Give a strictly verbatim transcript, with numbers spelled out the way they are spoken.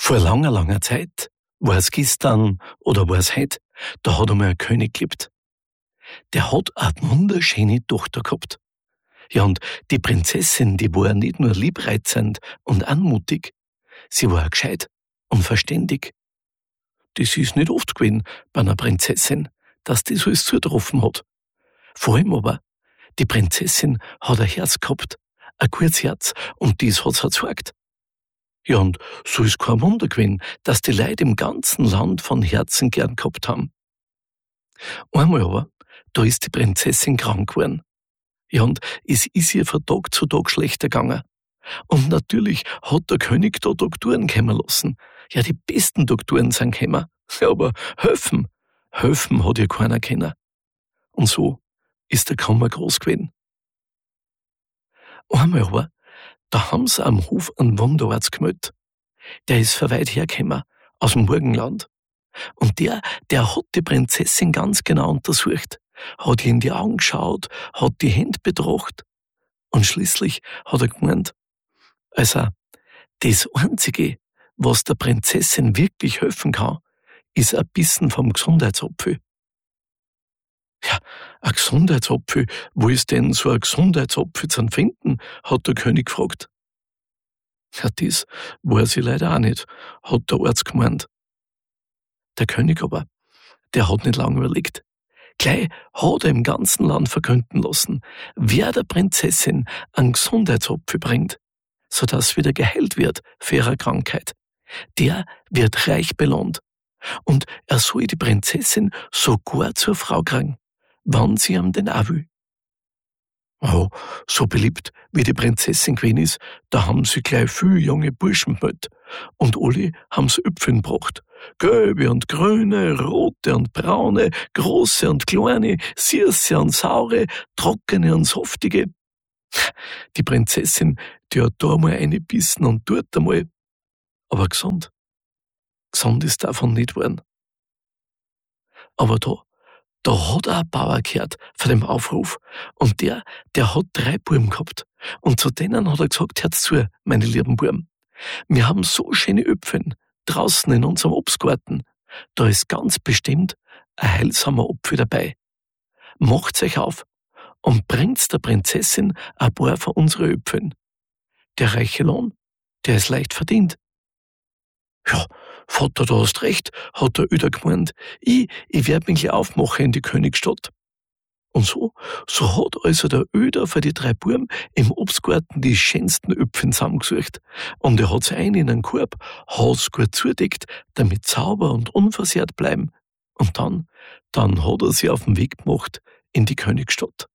Vor langer, langer Zeit, war's gestern oder war's heut, da hat einmal ein König gelebt. Der hat eine wunderschöne Tochter gehabt. Ja, und die Prinzessin, die war nicht nur liebreizend und anmutig, sie war auch gescheit und verständig. Das ist nicht oft gewesen bei einer Prinzessin, dass das alles zugetroffen hat. Vor allem aber, die Prinzessin hat ein Herz gehabt, ein gutes Herz, und das hat's erzeugt. Ja, und so ist kein Wunder gewesen, dass die Leute im ganzen Land von Herzen gern gehabt haben. Einmal aber, da ist die Prinzessin krank geworden. Ja, und es ist ihr von Tag zu Tag schlechter gegangen. Und natürlich hat der König da Doktoren kommen lassen. Ja, die besten Doktoren sind gekommen. Ja, aber helfen, helfen hat ihr keiner können. Und so ist der Kummer groß gewesen. Einmal aber, da haben sie am Hof einen Wunderarzt gemeldet. Der ist von weit hergekommen, aus dem Morgenland. Und der, der hat die Prinzessin ganz genau untersucht, hat ihr in die Augen geschaut, hat die Hände betracht. Und schließlich hat er gemeint, also, das Einzige, was der Prinzessin wirklich helfen kann, ist ein Bissen vom Gesundheitsapfel. Ja, ein Gesundheitsapfel, wo ist denn so ein Gesundheitsapfel zu finden, hat der König gefragt. Ja, das weiß ich leider auch nicht, hat der Arzt gemeint. Der König aber, der hat nicht lange überlegt. Gleich hat er im ganzen Land verkünden lassen, wer der Prinzessin einen Gesundheitsapfel bringt, sodass sie wieder geheilt wird für ihre Krankheit. Der wird reich belohnt. Und er soll die Prinzessin sogar zur Frau kriegen, wann sie ihm denn auch will. Oh, so beliebt wie die Prinzessin gewesen ist, da haben sie gleich viele junge Burschen gemeldet. Und alle haben sie Äpfel gebracht. Gelbe und grüne, rote und braune, große und kleine, süße und saure, trockene und saftige. Die Prinzessin, die hat da mal eingebissen und dort einmal. Aber gesund, gesund ist davon nicht geworden. Aber da, da hat auch ein Bauer gehört von dem Aufruf. Und der, der hat drei Buben gehabt. Und zu denen hat er gesagt, hört zu, meine lieben Buben. Wir haben so schöne Äpfel draußen in unserem Obstgarten. Da ist ganz bestimmt ein heilsamer Apfel dabei. Macht's euch auf und bringt's der Prinzessin ein paar von unseren Äpfeln. Der reiche Lohn, der ist leicht verdient. Ja, Vater, du hast recht, hat der Öder gemeint. Ich, ich werd mich gleich aufmachen in die Königsstadt. Und so, so hat also der Öder für die drei Buben im Obstgarten die schönsten Äpfel zusammengesucht. Und er hat sie ein in einen Korb, hat's gut zudeckt, damit sauber und unversehrt bleiben. Und dann, dann hat er sie auf den Weg gemacht in die Königsstadt.